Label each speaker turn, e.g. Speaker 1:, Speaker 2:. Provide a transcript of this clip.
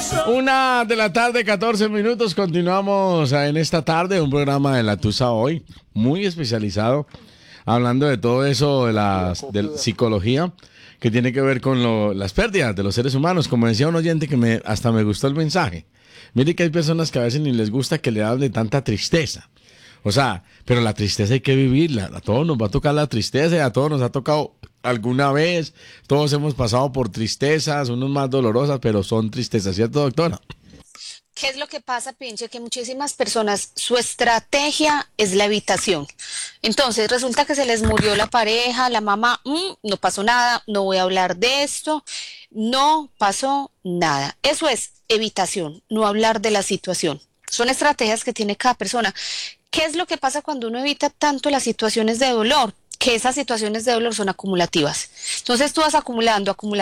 Speaker 1: 1:14 p.m. Continuamos en esta tarde, un programa de La Tusa Hoy, muy especializado, hablando de todo eso de psicología, que tiene que ver con las pérdidas de los seres humanos. Como decía un oyente que hasta me gustó el mensaje. Mire que hay personas que a veces ni les gusta que le hablen de tanta tristeza. O sea, pero la tristeza hay que vivirla. A todos nos va a tocar la tristeza y a todos nos ha tocado alguna vez. Todos hemos pasado por tristezas, unos más dolorosas, pero son tristezas, ¿cierto, doctora?
Speaker 2: ¿Qué es lo que pasa, Pinche? Que muchísimas personas, su estrategia es la evitación. Entonces, resulta que se les murió la pareja, la mamá, no pasó nada, no voy a hablar de esto, no pasó nada. Eso es evitación, no hablar de la situación. Son estrategias que tiene cada persona. ¿Qué es lo que pasa cuando uno evita tanto las situaciones de dolor? Que esas situaciones de dolor son acumulativas. Entonces tú vas acumulando, acumulando.